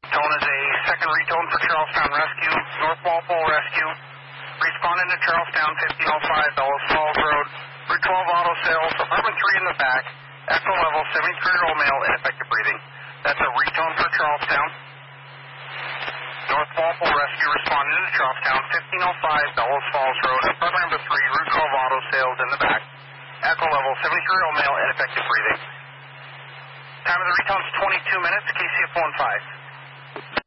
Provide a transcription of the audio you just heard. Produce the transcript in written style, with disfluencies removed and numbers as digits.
Tone is a second retone for Charlestown Rescue, North Walpole Rescue. Responding to Charlestown, 1505 Dulles Falls Road, Route 12 Auto Sales, apartment 3 in the back, echo level, 73-year-old male, ineffective breathing. That's a retone for Charlestown. North Walpole Rescue responding to Charlestown, 1505 Dulles Falls Road, apartment number 3, Route 12 Auto Sales in the back, echo level, 73-year-old male, ineffective breathing. Time of the retone is 22 minutes, KCF 15.